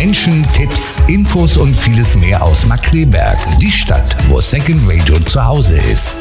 Menschen, Tipps, Infos und vieles mehr aus Markkleeberg, die Stadt, wo Second Radio zu Hause ist.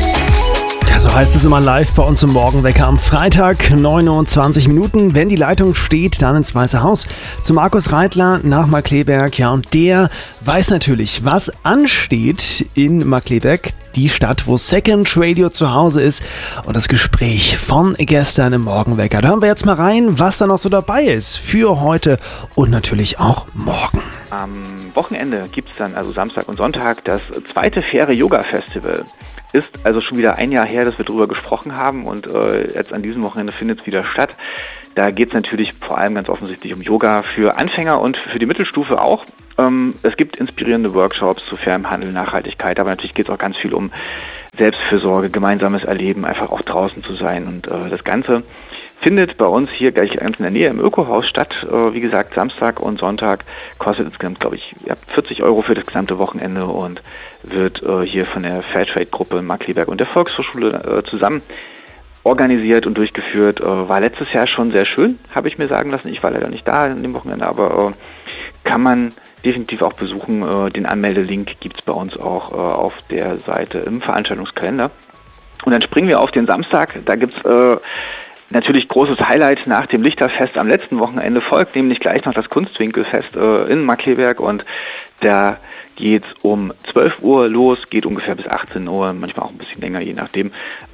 Ja, so heißt es immer live bei uns im Morgenwecker am Freitag, 29 Minuten. Wenn die Leitung steht, dann ins Weiße Haus zu Markus Reitler nach Markkleeberg. Ja, und der weiß natürlich, was ansteht in Markkleeberg, die Stadt, wo Second Radio zu Hause ist. Und das Gespräch von gestern im Morgenwecker. Da hören wir jetzt mal rein, was da noch so dabei ist für heute und natürlich auch morgen. Am Wochenende gibt es dann, also Samstag und Sonntag, das zweite faire Yoga-Festival. Ist also schon wieder ein Jahr her, dass wir darüber gesprochen haben und jetzt an diesem Wochenende findet es wieder statt. Da geht es natürlich vor allem ganz offensichtlich um Yoga für Anfänger und für die Mittelstufe auch. Es gibt inspirierende Workshops zu fairem Handel, Nachhaltigkeit, aber natürlich geht es auch ganz viel um Selbstfürsorge, gemeinsames Erleben, einfach auch draußen zu sein. Und das Ganze findet bei uns hier gleich ganz in der Nähe im Ökohaus statt. Wie gesagt, Samstag und Sonntag kostet insgesamt, glaube ich, 40 € für das gesamte Wochenende und wird hier von der Fairtrade-Gruppe Markkleeberg und der Volkshochschule zusammen organisiert und durchgeführt. War letztes Jahr schon sehr schön, habe ich mir sagen lassen. Ich war leider nicht da an dem Wochenende, aber kann man definitiv auch besuchen. Den Anmeldelink gibt es bei uns auch auf der Seite im Veranstaltungskalender. Und dann springen wir auf den Samstag. Da gibt es natürlich großes Highlight nach dem Lichterfest am letzten Wochenende folgt, nämlich gleich noch das Kunstwinkelfest in Markkleeberg und da geht es um 12 Uhr los, geht ungefähr bis 18 Uhr, manchmal auch ein bisschen länger, je nachdem.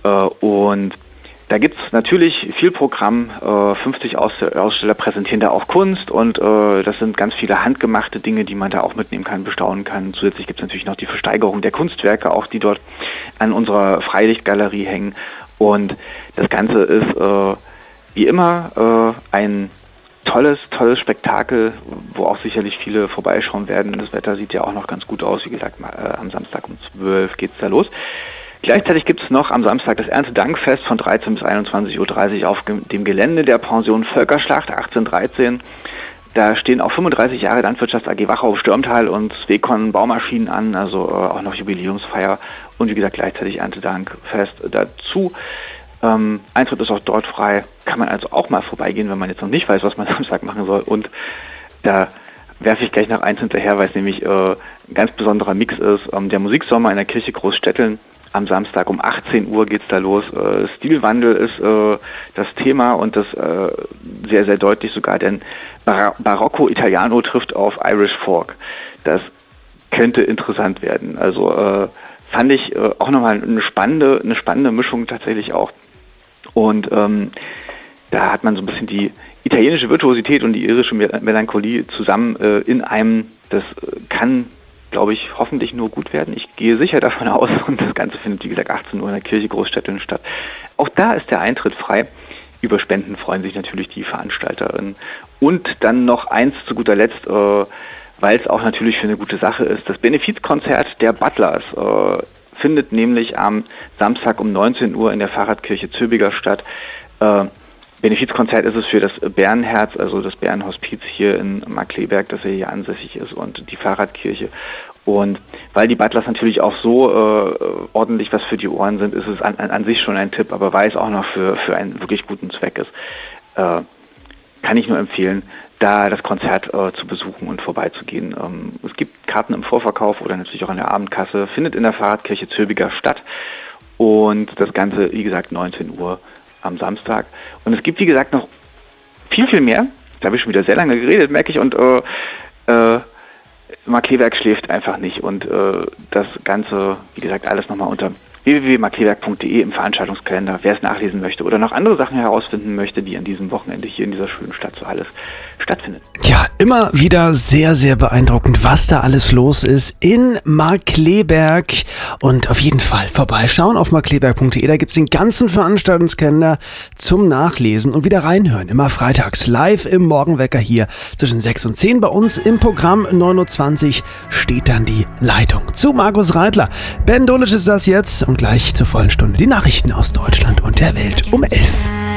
Und da gibt es natürlich viel Programm, 50 Aussteller präsentieren da auch Kunst und das sind ganz viele handgemachte Dinge, die man da auch mitnehmen kann, bestaunen kann. Zusätzlich gibt es natürlich noch die Versteigerung der Kunstwerke, auch die dort an unserer Freilichtgalerie hängen. Und das Ganze ist wie immer ein tolles Spektakel, wo auch sicherlich viele vorbeischauen werden. Das Wetter sieht ja auch noch ganz gut aus. Wie gesagt, am Samstag um 12 geht es da los. Gleichzeitig gibt es noch am Samstag das Erntedankfest von 13 bis 21.30 Uhr auf dem Gelände der Pension Völkerschlacht 1813. Da stehen auch 35 Jahre Landwirtschafts AG Wachau Stürmtal und Swecon Baumaschinen an, also auch noch Jubiläumsfeier und wie gesagt gleichzeitig Erntedankfest dazu. Eintritt ist auch dort frei, kann man also auch mal vorbeigehen, wenn man jetzt noch nicht weiß, was man Samstag machen soll. Und da werfe ich gleich noch eins hinterher, weil es nämlich ein ganz besonderer Mix ist. Der Musiksommer in der Kirche Großstetteln. Am Samstag um 18 Uhr geht's da los. Stilwandel ist das Thema und das sehr, sehr deutlich sogar, denn Barocco Italiano trifft auf Irish Folk. Das könnte interessant werden. Also fand ich auch nochmal eine spannende Mischung tatsächlich auch. Und da hat man so ein bisschen die italienische Virtuosität und die irische Melancholie zusammen in einem. Das kann, glaube ich, hoffentlich nur gut werden. Ich gehe sicher davon aus und das Ganze findet, wie gesagt, 18 Uhr in der Kirche Großstetteln statt. Auch da ist der Eintritt frei. Über Spenden freuen sich natürlich die VeranstalterInnen. Und dann noch eins zu guter Letzt, weil es auch natürlich für eine gute Sache ist, das Benefizkonzert der Butlers findet nämlich am Samstag um 19 Uhr in der Fahrradkirche Zöbiger statt. Benefizkonzert ist es für das Bärenherz, also das Bärenhospiz hier in Markkleeberg, das hier ansässig ist und die Fahrradkirche. Und weil die Butlers natürlich auch so ordentlich was für die Ohren sind, ist es an sich schon ein Tipp, aber weil es auch noch für einen wirklich guten Zweck ist, kann ich nur empfehlen, da das Konzert zu besuchen und vorbeizugehen. Es gibt Karten im Vorverkauf oder natürlich auch an der Abendkasse, findet in der Fahrradkirche Zöbiger statt und das Ganze, wie gesagt, 19 Uhr am Samstag. Und es gibt, wie gesagt, noch viel mehr. Da habe ich schon wieder sehr lange geredet, merke ich, und Markkleeberg schläft einfach nicht und das Ganze, wie gesagt, alles nochmal unter www.markkleeberg.de im Veranstaltungskalender, wer es nachlesen möchte oder noch andere Sachen herausfinden möchte, die an diesem Wochenende hier in dieser schönen Stadt so alles stattfindet. Ja, immer wieder sehr, sehr beeindruckend, was da alles los ist in Markkleeberg. Und auf jeden Fall vorbeischauen auf markkleeberg.de. Da gibt es den ganzen Veranstaltungskalender zum Nachlesen und wieder reinhören. Immer freitags live im Morgenwecker hier zwischen 6 und 10 bei uns im Programm. 9.20 Uhr steht dann die Leitung zu Markus Reitler. Ben Dolic ist das jetzt und gleich zur vollen Stunde die Nachrichten aus Deutschland und der Welt um 11.